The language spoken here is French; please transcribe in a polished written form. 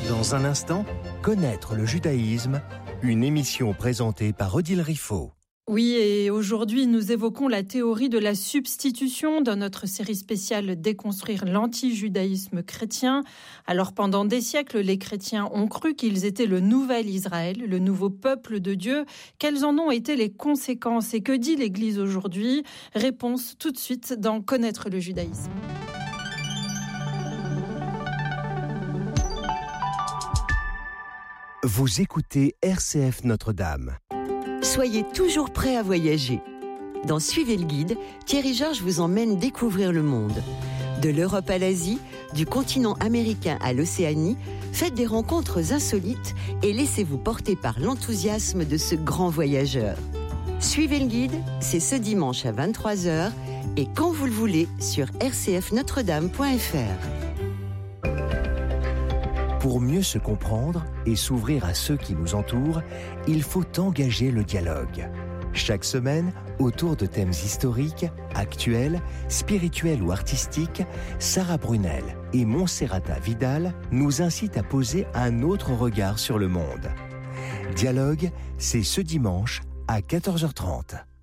Dans un instant, connaître le judaïsme, une émission présentée par Odile Riffaut. Oui, et aujourd'hui, nous évoquons la théorie de la substitution dans notre série spéciale Déconstruire l'anti-judaïsme chrétien. Alors, pendant des siècles, les chrétiens ont cru qu'ils étaient le nouvel Israël, le nouveau peuple de Dieu. Quelles en ont été les conséquences et que dit l'Église aujourd'hui? Réponse tout de suite dans Connaître le judaïsme. Vous écoutez RCF Notre-Dame. Soyez toujours prêts à voyager. Dans Suivez le guide, Thierry Georges vous emmène découvrir le monde. De l'Europe à l'Asie, du continent américain à l'Océanie, faites des rencontres insolites et laissez-vous porter par l'enthousiasme de ce grand voyageur. Suivez le guide, c'est ce dimanche à 23h et quand vous le voulez sur rcfnotredame.fr. Pour mieux se comprendre et s'ouvrir à ceux qui nous entourent, il faut engager le dialogue. Chaque semaine, autour de thèmes historiques, actuels, spirituels ou artistiques, Sarah Brunel et Monserrata Vidal nous incitent à poser un autre regard sur le monde. Dialogue, c'est ce dimanche à 14h30.